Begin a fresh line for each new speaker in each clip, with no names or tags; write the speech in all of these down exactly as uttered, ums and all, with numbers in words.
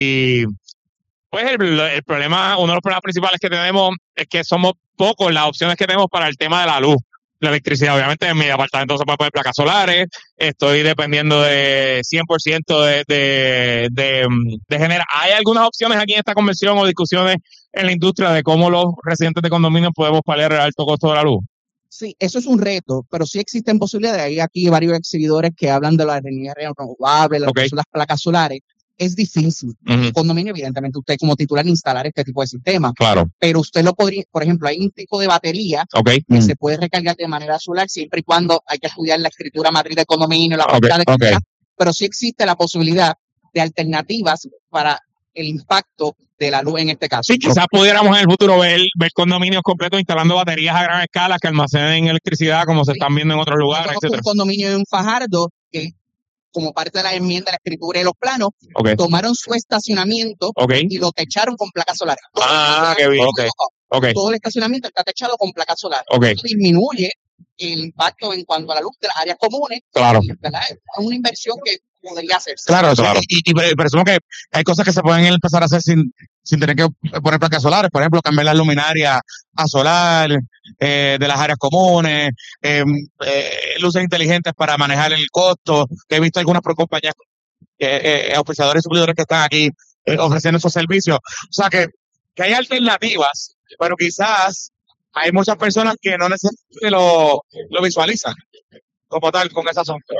Pues el, el problema, uno de los problemas principales que tenemos es que somos pocos las opciones que tenemos para el tema de la luz, la electricidad. Obviamente en mi apartamento se puede poner placas solares, estoy dependiendo de cien por ciento de, de, de, de generar. ¿Hay algunas opciones aquí en esta convención o discusiones en la industria de cómo los residentes de condominios podemos paliar el alto costo de la luz?
Sí, eso es un reto, pero sí existen posibilidades. Hay aquí varios exhibidores que hablan de la energía renovable, lo
Okay.
que son las placas solares. Es difícil.
Ujú.
En condominio, evidentemente, usted como titular instalar este tipo de sistema,
Claro.
pero usted lo podría, por ejemplo, hay un tipo de batería
Okay.
que
Mm.
se puede recargar de manera solar siempre y cuando hay que estudiar la escritura matriz del condominio, la
Okay,
propiedad,
okay.
etcétera. Pero sí existe la posibilidad de alternativas para el impacto de la luz en este caso.
Sí, quizás pudiéramos en el futuro ver, ver condominios completos instalando baterías a gran escala que almacenen electricidad como se
Sí.
están viendo en otros lugares,
Nosotros
etcétera.
un condominio en Fajardo que, como parte de la enmienda, la escritura y los planos,
Okay.
tomaron su estacionamiento
Okay.
y lo techaron con placas solares. Todo
Ah,
el
qué bien.
estacionamiento,
Okay. Okay.
todo el estacionamiento está techado con placas solares.
Okay.
Esto disminuye el impacto en cuanto a la luz de las áreas comunes.
Claro.
y, ¿verdad? Es una inversión que podría hacerse.
Claro, claro. Y, y, y presumo que hay cosas que se pueden empezar a hacer sin, sin tener que poner placas solares. Por ejemplo, cambiar las luminarias a solar, eh, de las áreas comunes, eh, eh, luces inteligentes para manejar el costo. Que he visto algunas compañías, eh, eh, oficiadores y suplidores que están aquí eh, ofreciendo esos servicios. O sea que, que hay alternativas, pero quizás hay muchas personas que no necesariamente lo, lo visualizan como tal con esa asunto.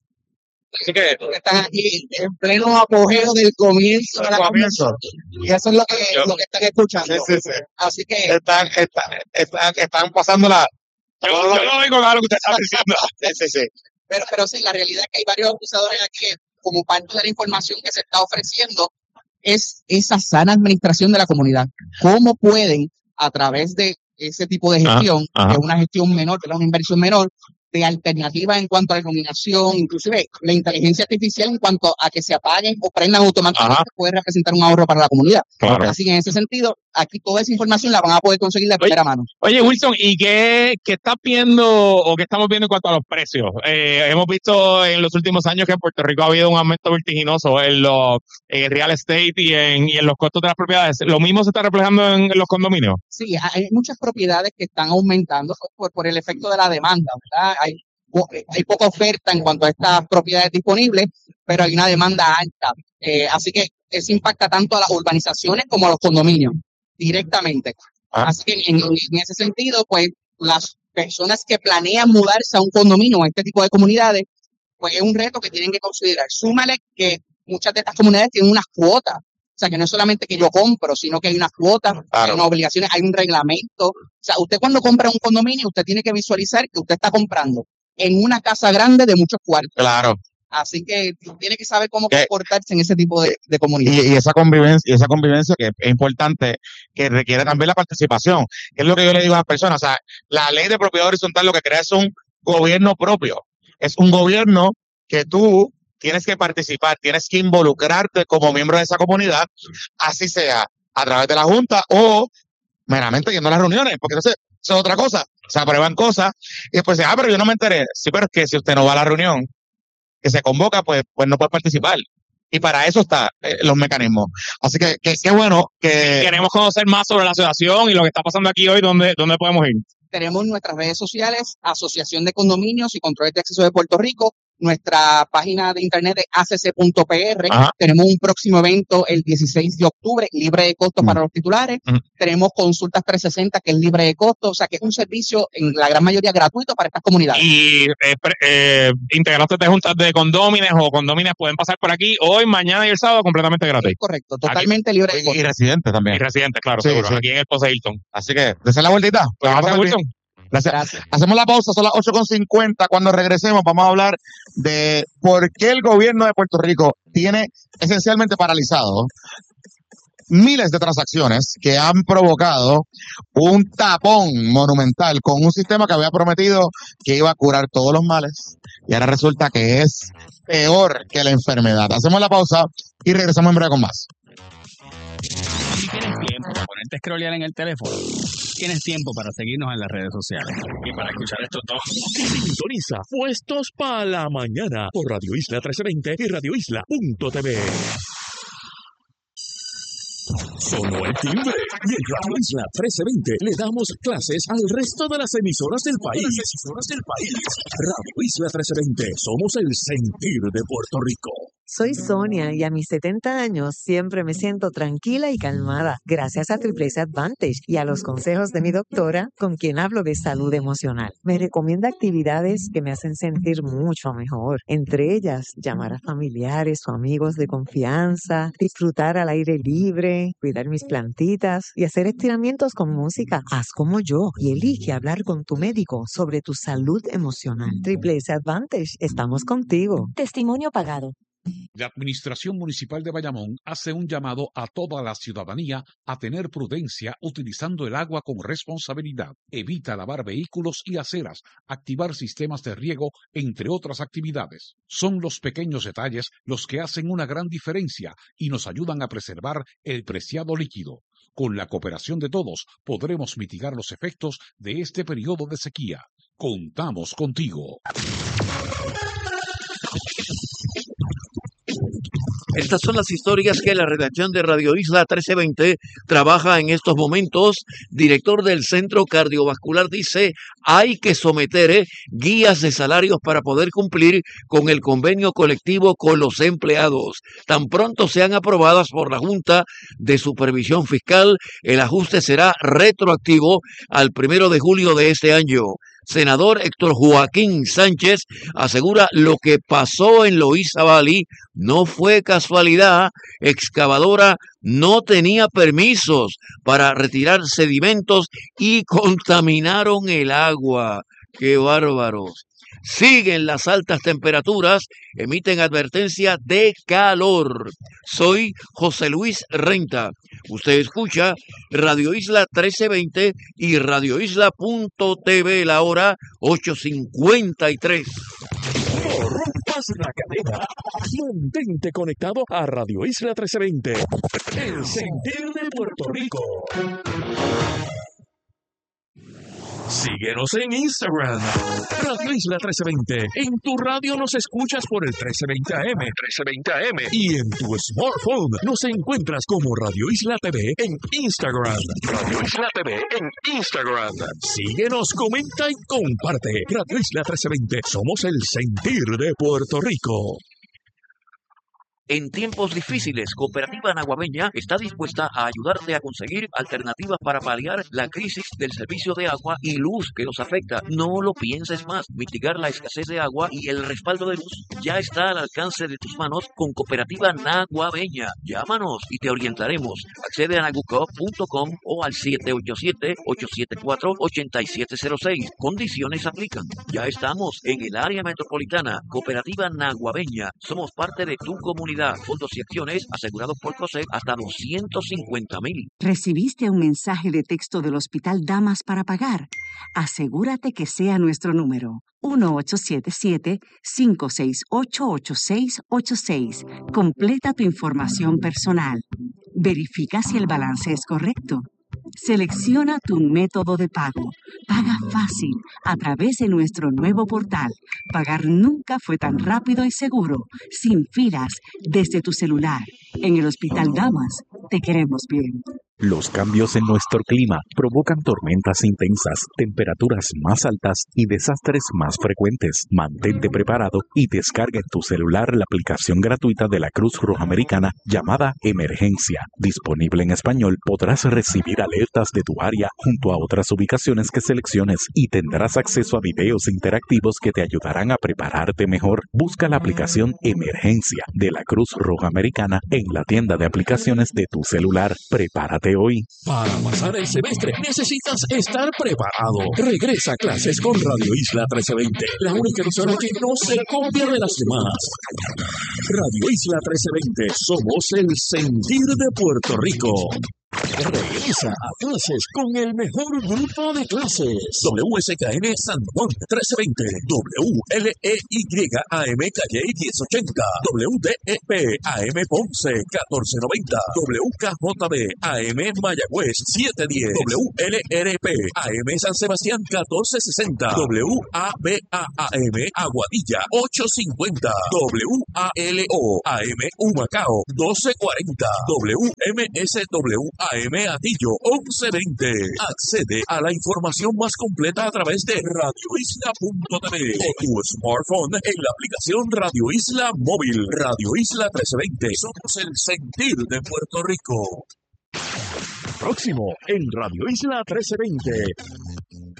Así que
están aquí en pleno apogeo del comienzo de la convención. Y eso es lo que,
Yo,
lo que están escuchando.
Sí, sí, sí.
Así que
Están, están, están, están pasando la... Yo, yo no oigo nada de lo que usted está diciendo. Sí, sí, sí.
Pero, pero sí, la realidad es que hay varios acusadores aquí que, como parte de la información que se está ofreciendo, es esa sana administración de la comunidad. ¿Cómo pueden, a través de ese tipo de gestión,
Ajá,
que
ajá.
es una gestión menor, que es una inversión menor, de alternativas en cuanto a la iluminación, inclusive la inteligencia artificial en cuanto a que se apaguen o prendan automáticamente,
Ajá.
puede representar un ahorro para la comunidad?
Claro.
Así que en ese sentido, aquí toda esa información la van a poder conseguir de
Oye,
primera mano.
oye, Wilson, ¿y qué, qué estás viendo o qué estamos viendo en cuanto a los precios? Eh, hemos visto en los últimos años que en Puerto Rico ha habido un aumento vertiginoso en, los, en el real estate y en, y en los costos de las propiedades. ¿Lo mismo se está reflejando en, en los condominios?
Sí, hay muchas propiedades que están aumentando por, por el efecto de la demanda, ¿verdad? Hay, hay poca oferta en cuanto a estas propiedades disponibles, pero hay una demanda alta. Eh, así que eso impacta tanto a las urbanizaciones como a los condominios directamente.
Ah.
Así que en, en, en ese sentido, pues las personas que planean mudarse a un condominio o a este tipo de comunidades, pues es un reto que tienen que considerar. Súmale que muchas de estas comunidades tienen unas cuotas. O sea, que no es solamente que yo compro, sino que hay unas cuotas,
Claro.
hay unas obligaciones, hay un reglamento. O sea, usted cuando compra un condominio, usted tiene que visualizar que usted está comprando en una casa grande de muchos cuartos.
Claro.
Así que tiene que saber cómo
Que-
comportarse en ese tipo de, de comunidad.
Y, y esa convivencia, y esa convivencia que es importante, que requiere también la participación, que es lo que yo le digo a las personas. O sea, la ley de propiedad horizontal lo que crea es un gobierno propio. Es un gobierno que tú tienes que participar, tienes que involucrarte como miembro de esa comunidad, así sea a través de la Junta o meramente yendo a las reuniones, porque entonces eso es otra cosa. Se aprueban cosas y después dice, ah, pero yo no me enteré. Sí, pero es que si usted no va a la reunión que se convoca, pues, pues no puede participar. Y para eso están eh, los mecanismos. Así que qué bueno que... Queremos conocer más sobre la asociación y lo que está pasando aquí hoy, ¿dónde, dónde podemos ir?
Tenemos nuestras redes sociales, Asociación de Condominios y Controles de Acceso de Puerto Rico, nuestra página de internet de a c c punto p r.
Ajá.
Tenemos un próximo evento el dieciséis de octubre, libre de costo
Mm.
para los titulares.
Mm.
Tenemos Consultas trescientos sesenta, que es libre de costo, o sea que es un servicio en la gran mayoría gratuito para estas comunidades.
Y eh, pre- eh, integrantes de juntas de condómines o condómines pueden pasar por aquí hoy, mañana y el sábado completamente gratis.
Es correcto, totalmente libre de
Y,
costo.
y residentes también. Y residentes, claro,
Sí,
seguro.
sí.
Aquí en el Posse Hilton.
Así que, desen la vueltita.
Pues
Vamos a
gracias,
pasar bien.
Wilson.
Gracias.
Gracias.
Hacemos la pausa, son las ocho con cincuenta. Cuando regresemos vamos a hablar de por qué el gobierno de Puerto Rico tiene esencialmente paralizado miles de transacciones que han provocado un tapón monumental con un sistema que había prometido que iba a curar todos los males y ahora resulta que es peor que la enfermedad. Hacemos la pausa y regresamos en breve con más.
Si tienes tiempo para ponerte a scrollear en el teléfono, tienes tiempo para seguirnos en las redes sociales y para escuchar estos dos.
Sintoniza Puestos para la Mañana por Radio Isla trece veinte y Radio Isla punto t v. Sonó el timbre y en Radio Isla trece veinte le damos clases al resto de las emisoras del país. Las emisoras del país. Radio Isla trece veinte, somos el sentir de Puerto Rico.
Soy Sonia y a mis setenta años siempre me siento tranquila y calmada gracias a Triple S Advantage y a los consejos de mi doctora con quien hablo de salud emocional. Me recomienda actividades que me hacen sentir mucho mejor, entre ellas llamar a familiares o amigos de confianza, disfrutar al aire libre, cuidar mis plantitas y hacer estiramientos con música. Haz como yo y elige hablar con tu médico sobre tu salud emocional. Triple S Advantage, estamos contigo.
Testimonio pagado.
La Administración Municipal de Bayamón hace un llamado a toda la ciudadanía a tener prudencia utilizando el agua con responsabilidad. Evita lavar vehículos y aceras, activar sistemas de riego, entre otras actividades. Son los pequeños detalles los que hacen una gran diferencia y nos ayudan a preservar el preciado líquido. Con la cooperación de todos, podremos mitigar los efectos de este periodo de sequía. Contamos contigo.
Estas son las historias que la redacción de Radio Isla trece veinte trabaja en estos momentos. Director del Centro Cardiovascular dice, hay que someter eh, guías de salarios para poder cumplir con el convenio colectivo con los empleados. Tan pronto sean aprobadas por la Junta de Supervisión Fiscal, el ajuste será retroactivo al primero de julio de este año. Senador Héctor Joaquín Sánchez asegura lo que pasó en Loíza Valley no fue casualidad. Excavadora no tenía permisos para retirar sedimentos y contaminaron el agua. ¡Qué bárbaros! Siguen las altas temperaturas, emiten advertencia de calor. Soy José Luis Renta. Usted escucha Radio Isla trece veinte y radio isla punto t v, la hora ocho cincuenta y tres.
No rompas la cadena. Mantente conectado a Radio Isla trece veinte. El sentir de Puerto Rico. Síguenos en Instagram, Radio Isla trece veinte. En tu radio nos escuchas por el trece veinte A M, trece veinte A M. Y en tu smartphone nos encuentras como Radio Isla T V en Instagram. Radio Isla T V en Instagram. Síguenos, comenta y comparte. Radio Isla trece veinte. Somos el sentir de Puerto Rico.
En tiempos difíciles, Cooperativa Naguabeña está dispuesta a ayudarte a conseguir alternativas para paliar la crisis del servicio de agua y luz que nos afecta. No lo pienses más. Mitigar la escasez de agua y el respaldo de luz ya está al alcance de tus manos con Cooperativa Naguabeña. Llámanos y te orientaremos. Accede a nagucop punto com o al siete ocho siete, ocho siete cuatro, ocho siete cero seis. Condiciones aplican. Ya estamos en el área metropolitana. Cooperativa Naguabeña. Somos parte de tu comunidad. Fondos y acciones asegurados por COSEC hasta doscientos cincuenta mil.
¿Recibiste un mensaje de texto del Hospital Damas para pagar? Asegúrate que sea nuestro número. uno ocho siete siete, cinco seis ocho, ocho seis ocho seis. Completa tu información personal. Verifica si el balance es correcto. Selecciona tu método de pago. Paga fácil a través de nuestro nuevo portal. Pagar nunca fue tan rápido y seguro, sin filas, desde tu celular. En el Hospital Damas, te queremos bien.
Los cambios en nuestro clima provocan tormentas intensas, temperaturas más altas y desastres más frecuentes. Mantente preparado y descarga en tu celular la aplicación gratuita de la Cruz Roja Americana llamada Emergencia. Disponible en español, podrás recibir alertas de tu área junto a otras ubicaciones que selecciones y tendrás acceso a videos interactivos que te ayudarán a prepararte mejor. Busca la aplicación Emergencia de la Cruz Roja Americana en la tienda de aplicaciones de tu celular. Prepárate hoy.
Para pasar el semestre necesitas estar preparado. Regresa a clases con Radio Isla trece veinte, la única emisora que no se copia de las demás. Radio Isla trece veinte, somos el sentir de Puerto Rico. Regresa a clases con el mejor grupo de clases. W S K N San Juan trece veinte, W L E Y A M Calle diez ochenta, W D E P A M Ponce catorce noventa, W K J B A M Mayagüez siete diez, W L R P A M San Sebastián catorce sesenta, W A B A A M Aguadilla ocho cincuenta, W A L O A M Humacao doce cuarenta, W M S W A M Atillo once veinte. Accede a la información más completa a través de radio isla punto t v o tu smartphone en la aplicación Radio Isla Móvil. Radio Isla trece veinte. Somos el sentir de Puerto Rico. Próximo en Radio Isla trece veinte.